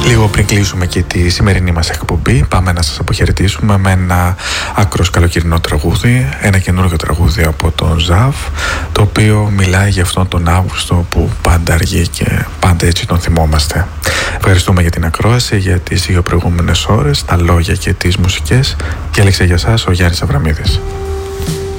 Λίγο πριν κλείσουμε και τη σημερινή μας εκπομπή, πάμε να σας αποχαιρετήσουμε με ένα άκρος καλοκαιρινό τραγούδι, ένα καινούργιο τραγούδι από τον Ζαφ, το οποίο μιλάει για αυτόν τον Αύγουστο που πάντα αργεί και πάντα έτσι τον θυμόμαστε. Ευχαριστούμε για την ακρόαση, για τις δύο προηγούμενες ώρες, τα λόγια και τις μουσικές, και έλεξε για σας ο Γιάννης Αβραμίδης.